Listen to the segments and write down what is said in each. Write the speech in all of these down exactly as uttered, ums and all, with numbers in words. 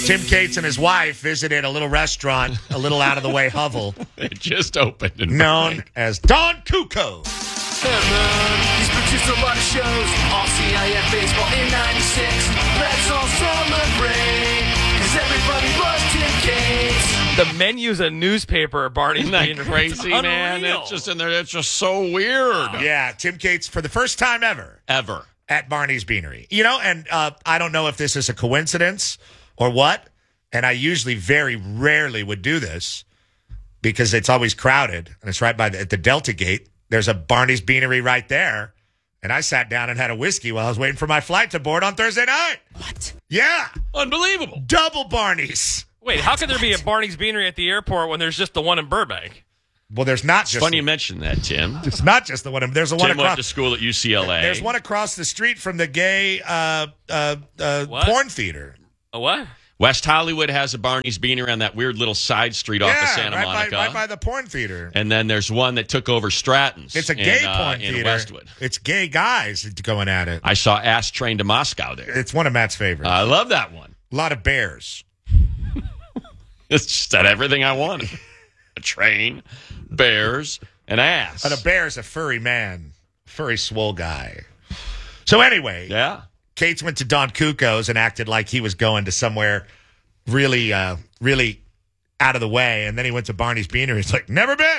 Tim Cates and his wife visited a little restaurant a little out of the way hovel. It just opened. In known as Don Cuco's. Hey man, he's produced a lot of shows. All C I F baseball in ninety-six. Let's all celebrate, cause everybody loves Tim Cates. The menu's a newspaper at Barney's. Isn't that Beanery. crazy, It's man? unreal. It's just in there. It's just so weird. Yeah, Tim Cates for the first time ever. Ever. At Barney's Beanery. You know, and uh, I don't know if this is a coincidence or what, and I usually very rarely would do this because it's always crowded, and it's right by the, at the Delta Gate. There's a Barney's Beanery right there, and I sat down and had a whiskey while I was waiting for my flight to board on Thursday night. What? Yeah. Unbelievable. Double Barney's. Wait, how can there be a Barney's Beanery at the airport when there's just the one in Burbank? Well, there's not It's just... funny you mentioned that, Tim. It's not just the one. There's a one Tim across... went to school at U C L A. There's one across the street from the gay uh, uh, uh, What? porn theater. A what? West Hollywood has a Barney's Beanery on that weird little side street off yeah, of Santa right Monica. By, right by the porn theater. And then there's one that took over Stratton's. It's a gay in, uh, porn in theater. Westwood. It's gay guys going at it. I saw Ass Train to Moscow there. It's one of Matt's favorites. I love that one. a lot of bears. It's just that everything I wanted. A train, bears, and ass. And a bear's a furry man, furry swole guy. So anyway, Yeah. Cates went to Don Cuco's and acted like he was going to somewhere really, uh, really out of the way. And then he went to Barney's Beanery. He's like, never been.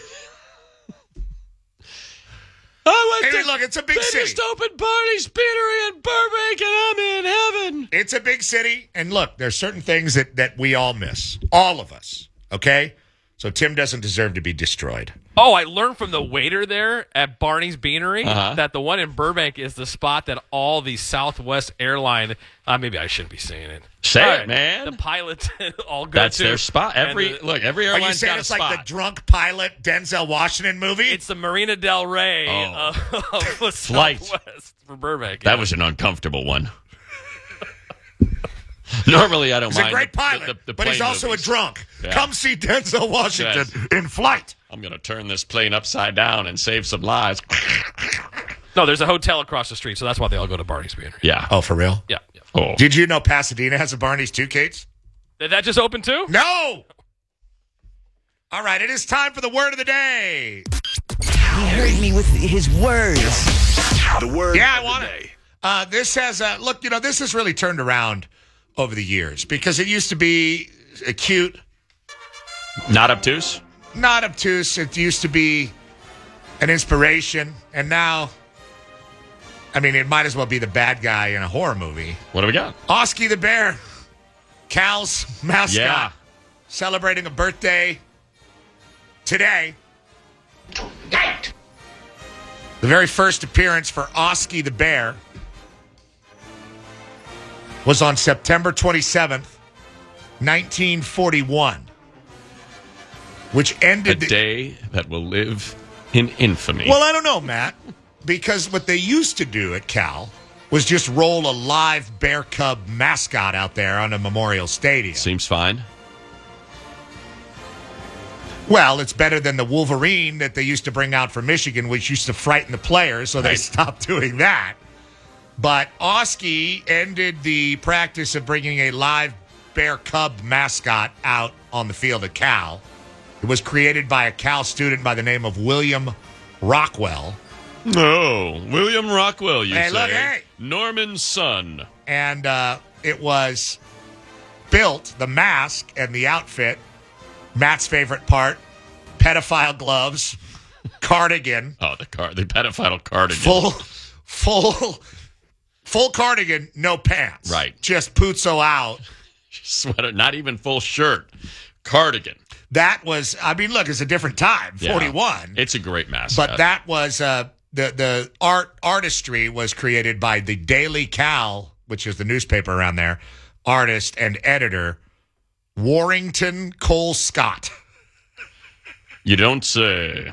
I went Hey, to, look, it's a big they city. just opened Barney's Beanery in Burbank, and I'm in heaven. It's a big city. And look, there's certain things that, that we all miss. All of us. Okay? So Tim doesn't deserve to be destroyed. Oh, I learned from the waiter there at Barney's Beanery Uh-huh. that the one in Burbank is the spot that all the Southwest airline, uh, maybe I shouldn't be saying it. Say All it, right, man. The pilots all go That's to. their spot. And Every the- Look, every Are you airline's saying got a it's spot. like the drunk pilot Denzel Washington movie? It's the Marina Del Rey Oh. of, of the Flight. Southwest for Burbank. That yeah. was an uncomfortable one. Normally, I don't He's mind. a great the- pilot, the- the but he's plane also movies. a drunk. Yeah. Come see Denzel Washington in Flight. I'm going to turn this plane upside down and save some lives. No, there's a hotel across the street, so that's why they all go to Barney's Beanery. Yeah. Oh, for real? Yeah. yeah. Oh. Did you know Pasadena has a Barney's too, Cates? Did that just open too? No! All right, it is time for the word of the day. He hurt me with his words. The word Yeah, I of the want day. it. Uh, this has, uh, look, you know, this has really turned around over the years because it used to be uh, cute, Not obtuse? not obtuse. It used to be an inspiration. And now, I mean, it might as well be the bad guy in a horror movie. What do we got? Oski the bear, Cal's mascot, Yeah. celebrating a birthday today. The very first appearance for Oski the bear was on September twenty-seventh, nineteen forty-one, which A ended the... day that will live in infamy. Well, I don't know, Matt, because what they used to do at Cal was just roll a live bear cub mascot out there on a Memorial Stadium. Seems fine. Well, it's better than the Wolverine that they used to bring out for Michigan, which used to frighten the players, so they Right. stopped doing that. But Oski ended the practice of bringing a live bear cub mascot out on the field at Cal. It was created by a Cal student by the name of William Rockwell. No. William Rockwell, you Hey, say. look, hey. Norman's son. And uh, it was built, the mask and the outfit, Matt's favorite part, pedophile gloves, cardigan, Oh, the car, the pedophile cardigan. full, full, full cardigan, no pants. Right. Just puzzo out. Sweater, not even full shirt. Cardigan. That was, I mean, look, it's a different time, Yeah. forty-one. It's a great mascot. But that was, uh, the, the art artistry was created by the Daily Cal, which is the newspaper around there, artist and editor, Warrington Cole Scott. You don't say.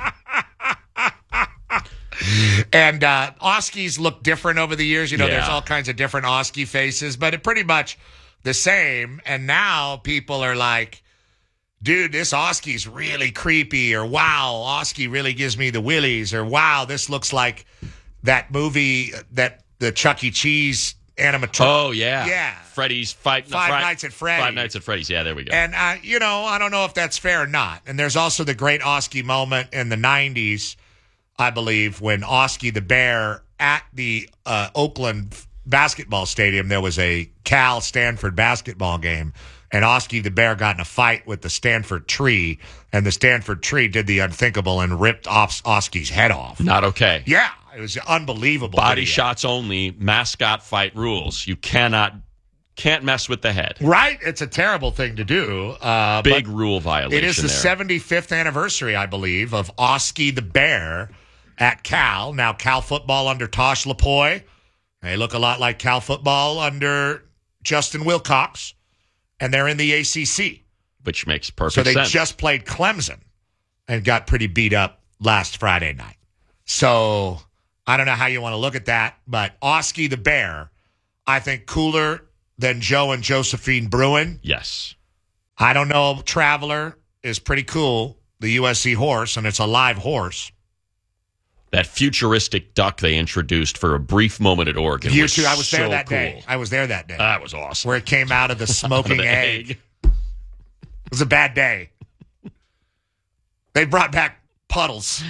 And uh, Oskies look different over the years. You know, Yeah. there's all kinds of different Oski faces, but it pretty much the same. And now people are like, dude, this Oski's really creepy, or wow, Oski really gives me the willies, or wow, this looks like that movie that the Chuck E. Cheese animatronic. Oh, yeah. Yeah. Freddy's Five, Five Fri- Nights at Freddy's. Five Nights at Freddy's. Yeah, there we go. And, uh, you know, I don't know if that's fair or not. And there's also the great Oski moment in the nineties, I believe, when Oski the Bear at the uh, Oakland basketball stadium, there was a Cal-Stanford basketball game. And Oski the Bear got in a fight with the Stanford tree, and the Stanford tree did the unthinkable and ripped off Oski's head off. Not okay. Yeah, it was unbelievable. Body video. shots only, mascot fight rules. You cannot can't mess with the head. Right? It's a terrible thing to do. Uh, Big but rule violation. It is the there. seventy-fifth anniversary, I believe, of Oski the Bear at Cal. Now, Cal football under Tosh Lapoy. They look a lot like Cal football under Justin Wilcox. And they're in the A C C. Which makes perfect So they sense. just played Clemson and got pretty beat up last Friday night. So I don't know how you want to look at that, but Oski the Bear, I think cooler than Joe and Josephine Bruin. Yes. I don't know. Traveler is pretty cool, the U S C horse, and it's a live horse. That futuristic duck they introduced for a brief moment at Oregon You was too. I was so there that cool. day. I was there that day. That was awesome. Where it came out of the smoking The egg. egg. It was a bad day. They brought back puddles.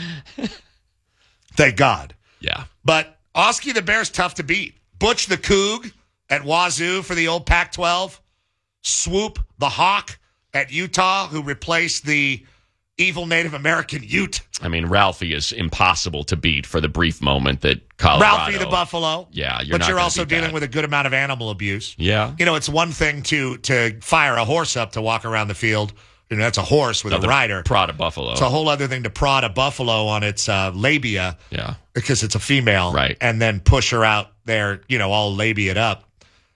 Thank God. Yeah. But Oski the Bear's tough to beat. Butch the Coug at Wazoo for the old Pac twelve. Swoop the Hawk at Utah, who replaced the evil Native American Ute. I mean, Ralphie is impossible to beat for the brief moment that Colorado. Ralphie the Buffalo. Yeah, you're but not you're gonna also beat dealing that. with a good amount of animal abuse. Yeah. You know, it's one thing to to fire a horse up to walk around the field. You know, that's a horse with Another a rider. Prada buffalo. It's a whole other thing to prod a buffalo on its uh, labia yeah. because it's a female. Right. And then push her out there, you know, all labiaed up.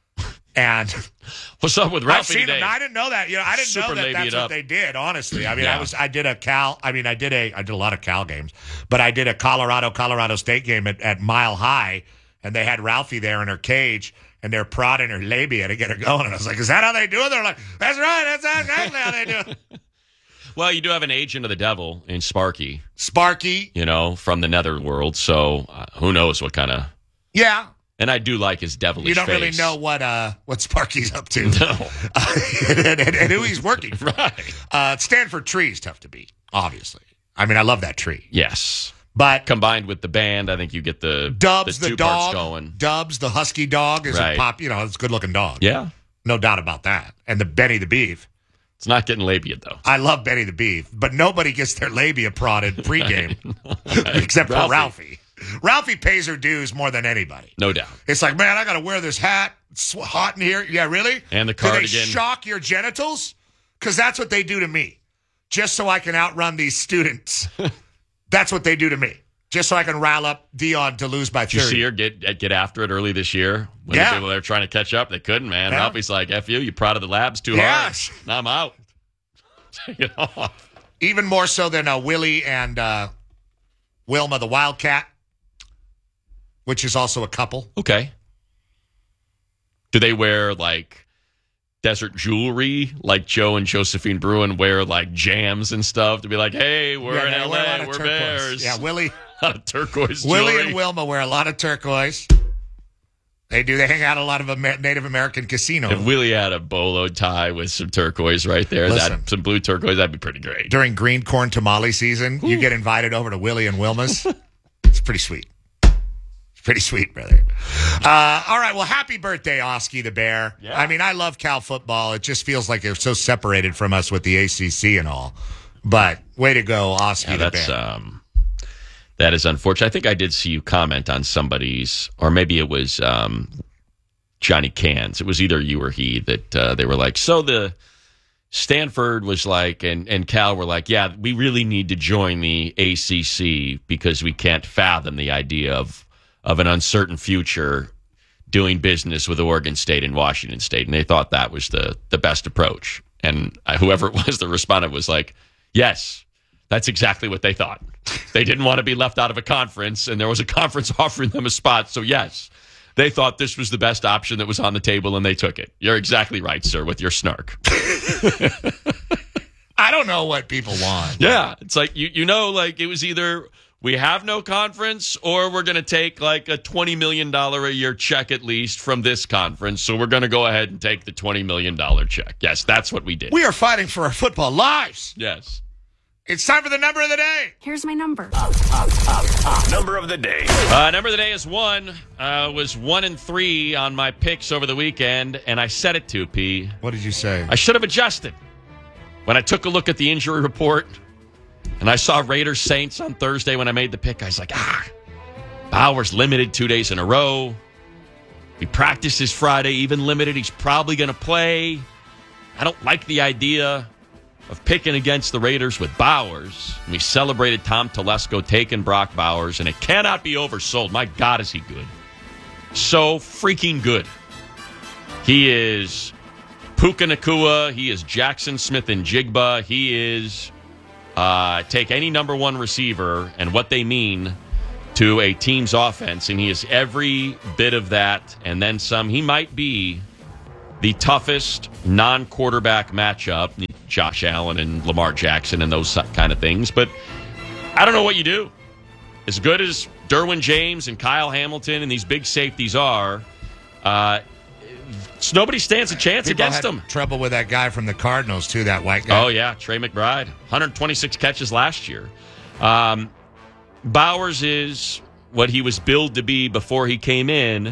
And What's up with I've Ralphie seen today? them. I didn't know that. You know, I didn't Super know that labiaed that's what up. they did, honestly. I mean, Yeah. I was I did a Cal I mean, I did a I did a lot of Cal games, but I did a Colorado Colorado State game at, at Mile High, and they had Ralphie there in her cage, and they're prodding her labia to get her going. And I was like, is that how they do it? They're like, that's right, that's exactly how they do it. Well, you do have an agent of the devil in Sparky, Sparky. you know, from the netherworld. So uh, who knows what kind of. Yeah. And I do like his devilish You don't face. really know what uh what Sparky's up to. No. and, and, and who he's working for. Right. Uh, Stanford Tree is tough to beat, obviously. I mean, I love that tree. Yes. But Combined with the band, I think you get the Dubs, the, the, two parts dog. going. Dubs, the husky dog, is Right. a pop. You know, it's a good-looking dog. Yeah. No doubt about that. And the Benny the Beef. It's not getting labia, though. I love Benny the Beef, but nobody gets their labia prodded pregame except for Ralphie. Ralphie. Ralphie pays her dues more than anybody. No doubt. It's like, man, I got to wear this hat. It's hot in here. Yeah, really? And the Do they cardigan. shock your genitals? Because that's what they do to me. Just so I can outrun these students. That's what they do to me. Just so I can rile up Dion to lose by Did you thirty. see her get get after it early this year? When Yeah. the people there trying to catch up, they couldn't, man. Yeah. Ralphie's like, F you, you proud of the labs too Yes. hard. Now I'm out. Take it off. Even more so than uh, Willie and uh, Wilma the Wildcat, which is also a couple. Okay. Do they wear like desert jewelry like Joe and Josephine Bruin wear like jams and stuff to be like, hey, we're Yeah, in they L wear a lot A, of we're turquoise. bears. Yeah, Willie, A lot of turquoise Willie jewelry. and Wilma wear a lot of turquoise. They do. They hang out at a lot of Amer- Native American casinos. If Willie had a bolo tie with some turquoise right there, Listen. that some blue turquoise, that'd be pretty great. During green corn tamale season, you get invited over to Willie and Wilma's. It's pretty sweet. It's pretty sweet, brother. Uh, all right. Well, happy birthday, Oski the Bear. Yeah. I mean, I love Cal football. It just feels like they're so separated from us with the A C C and all. But way to go, Oski Yeah, the that's Bear. um, that is unfortunate. I think I did see you comment on somebody's, or maybe it was um, Johnny Cans. It was either you or he that uh, they were like, so the Stanford was like, and, and Cal were like, yeah, we really need to join the A C C because we can't fathom the idea of of an uncertain future doing business with Oregon State and Washington State. And they thought that was the, the best approach. And uh, whoever it was that responded was like, yes, that's exactly what they thought. They didn't want to be left out of a conference, and there was a conference offering them a spot. So, yes, they thought this was the best option that was on the table, and they took it. You're exactly right, sir, with your snark. I don't know what people want. Yeah, it's like, you you know, like it was either we have no conference, or we're going to take like a twenty million dollars a year check at least from this conference. So we're going to go ahead and take the twenty million dollars check. Yes, that's what we did. We are fighting for our football lives. Yes. It's time for the number of the day. Here's my number. Number of the day. Uh, number of the day is one. Uh, was one and three on my picks over the weekend, and I said it to P. What did you say? I should have adjusted. When I took a look at the injury report, and I saw Raiders Saints on Thursday when I made the pick, I was like, ah, Bowers limited two days in a row. He practices Friday, even limited. He's probably going to play. I don't like the idea of picking against the Raiders with Bowers. We celebrated Tom Telesco taking Brock Bowers, and it cannot be oversold. My God, is he good. So freaking good. He is Puka Nacua. He is Jackson Smith and Jigba. He is, uh, take any number one receiver and what they mean to a team's offense, and he is every bit of that and then some. He might be the toughest non-quarterback matchup, Josh Allen and Lamar Jackson and those kind of things. But I don't know what you do. As good as Derwin James and Kyle Hamilton and these big safeties are, uh, nobody stands a chance People against had them. Trouble with that guy from the Cardinals, too, that white guy. Oh, yeah, Trey McBride. one hundred twenty-six catches last year. Um, Bowers is what he was billed to be before he came in.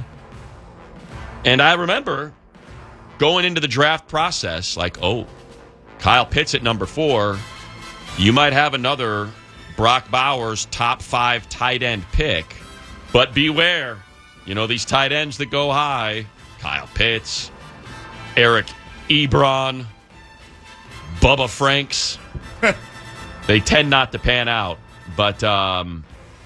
And I remember going into the draft process, like, oh, Kyle Pitts at number four, you might have another Brock Bowers top five tight end pick. But beware, you know, these tight ends that go high, Kyle Pitts, Eric Ebron, Bubba Franks, they tend not to pan out. But, um,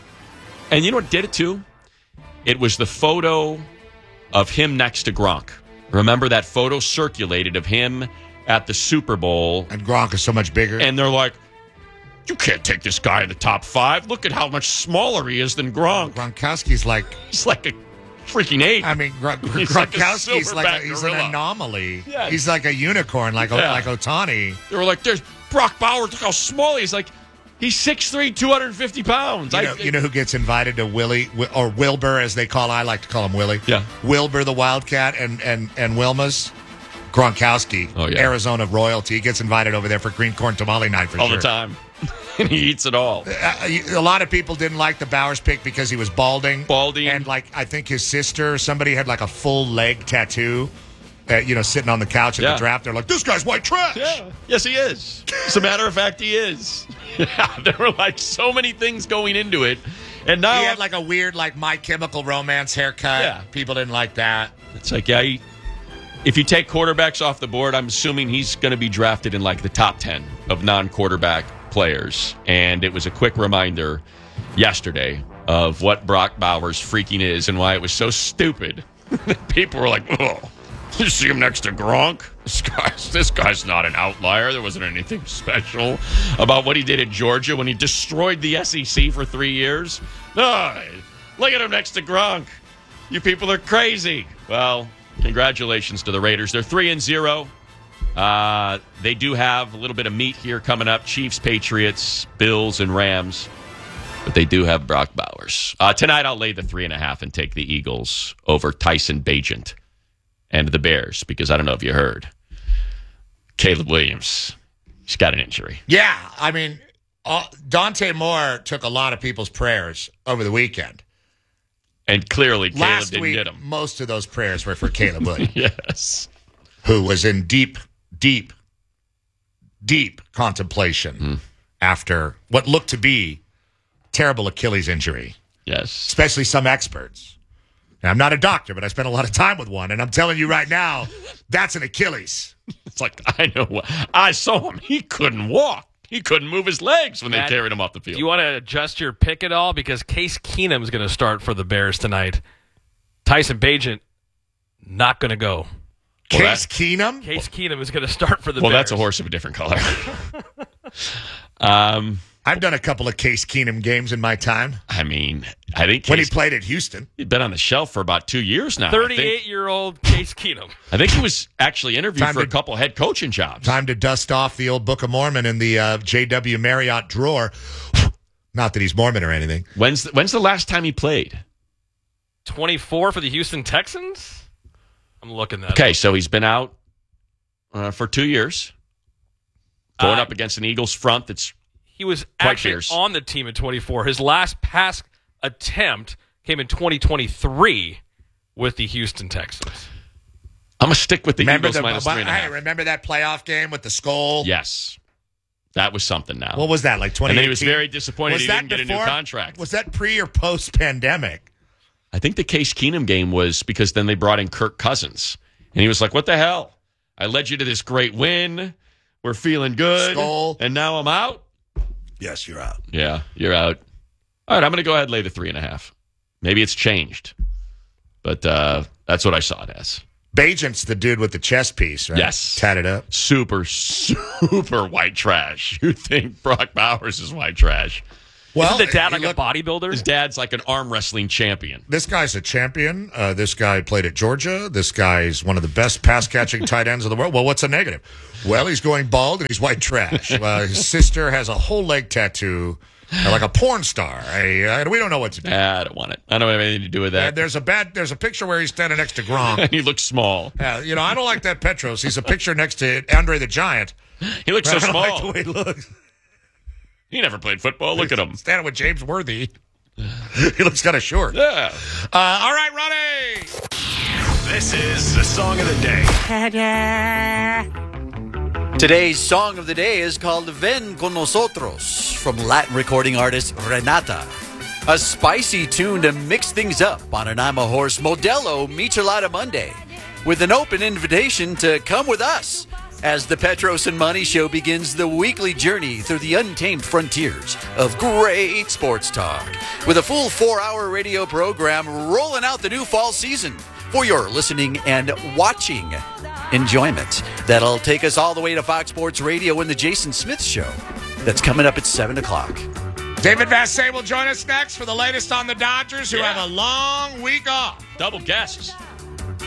and you know what did it too? It was the photo of him next to Gronk. Remember that photo circulated of him at the Super Bowl? And Gronk is so much bigger. And they're like, you can't take this guy in the top five. Look at how much smaller he is than Gronk. Gronkowski's like... He's like a freaking ape. I mean, Gron- He's like a Gronkowski's like, a, silverback he's gorilla. an anomaly. Yes. He's like a unicorn, like, Yeah. like Otani. They were like, there's Brock Bowers. Look how small he is. Like, he's six three, two hundred fifty pounds. You know, I, you know who gets invited to Willie, or Wilbur, as they call I like to call him Willie. Yeah. Wilbur the Wildcat and, and, and Wilma's? Gronkowski, Oh, yeah. Arizona royalty. He gets invited over there for green corn tamale night for all sure. the time. And he eats it all. Uh, a lot of people didn't like the Bowers pick because he was balding. Balding. And, like, I think his sister, somebody had, like, a full leg tattoo, uh, you know, sitting on the couch at Yeah. the draft. They're like, this guy's white trash. Yeah. Yes, he is. As a matter of fact, he is. Yeah, there were, like, so many things going into it. And now He had, like, a weird, like, My Chemical Romance haircut. Yeah. People didn't like that. it's like, yeah, he, if you take quarterbacks off the board, I'm assuming he's going to be drafted in, like, the top ten of non-quarterback players. And it was a quick reminder yesterday of what Brock Bowers freaking is and why it was so stupid. People were like, oh, you see him next to Gronk? This guy's, this guy's not an outlier. There wasn't anything special about what he did at Georgia when he destroyed the S E C for three years. No, look at him next to Gronk. You people are crazy. Well, congratulations to the Raiders. They're three and zero. Uh, they do have a little bit of meat here coming up. Chiefs, Patriots, Bills, and Rams. But they do have Brock Bowers. Uh, tonight I'll lay the three and a half and take the Eagles over Tyson Bagent and the Bears, because I don't know if you heard. Caleb Williams, he's got an injury. Yeah, I mean, uh, Dante Moore took a lot of people's prayers over the weekend. And clearly Caleb Last didn't week, get him. most of those prayers were for Caleb Williams, Yes. who was in deep, deep, deep contemplation Hmm. after what looked to be terrible Achilles injury, Yes. especially some experts. Now, I'm not a doctor, but I spent a lot of time with one, and I'm telling you right now, that's an Achilles. It's like, I know what. I saw him. He couldn't walk. He couldn't move his legs when Matt, they carried him off the field. You want to adjust your pick at all? Because Case Keenum's going to start for the Bears tonight. Tyson Bagent, not going to go. Well, Case that- Keenum? Case Keenum is going to start for the well, Bears. that's a horse of a different color. um, I've done a couple of Case Keenum games in my time. I mean, I think When he Case, played at Houston. he'd been on the shelf for about two years now. I think, thirty-eight-year-old Case Keenum. I think he was actually interviewed Time for a to- couple head coaching jobs. Time to dust off the old Book of Mormon in the uh, J W Marriott drawer. Not that he's Mormon or anything. When's the, when's the last time he played? twenty-four for the Houston Texans? I'm looking at Okay, it. so he's been out uh, for two years, going Uh, up against an Eagles front that's He was quite actually fierce. on the team in twenty-four. His last pass attempt came in twenty twenty-three with the Houston Texans. I'm going to stick with the remember Eagles the, minus but- three and a hey, half. remember that playoff game with the skull? Yes. That was something now. What was that, like twenty eighteen? And then he was very disappointed Was he that didn't get a new before- contract. Was that pre or post pandemic? I think the Case Keenum game was because then they brought in Kirk Cousins. And he was like, what the hell? I led you to this great win. We're feeling good. Skull. And now I'm out? Yes, you're out. Yeah, you're out. All right, I'm going to go ahead and lay the three and a half. Maybe it's changed. But uh, that's what I saw it as. Bajent's the dude with the chest piece, right? Yes. Tatted up. Super, super white trash. You think Brock Bowers is white trash. Well, Isn't the dad he like looked- a bodybuilder? His dad's like an arm wrestling champion. This guy's a champion. Uh, this guy played at Georgia. This guy's one of the best pass-catching tight ends in the world. Well, what's a negative? Well, he's going bald and he's white trash. Uh, his sister has a whole leg tattoo, uh, like a porn star. I, I, we don't know what to do. Ah, I don't want it. I don't have anything to do with Uh, that. there's a bad. There's a picture where he's standing next to Gronk. And he looks small. Uh, you know, I don't like that Petros. He's a picture next to Andre the Giant. He looks so I don't small. like the way he looks. He never played football. Look at him. Standing with James Worthy. He looks kind of short. Uh, Yeah. all right, Ronnie. This is the song of the day. Today's song of the day is called Ven con nosotros from Latin recording artist Renata. A spicy tune to mix things up on an I'm a Horse Modelo Michelada Monday with an open invitation to come with us as the Petros and Money Show begins the weekly journey through the untamed frontiers of great sports talk with a full four-hour radio program rolling out the new fall season for your listening and watching enjoyment. That'll take us all the way to Fox Sports Radio and the Jason Smith Show. That's coming up at seven o'clock. David Vassay will join us next for the latest on the Dodgers, who Yeah. have a long week off. Double guests.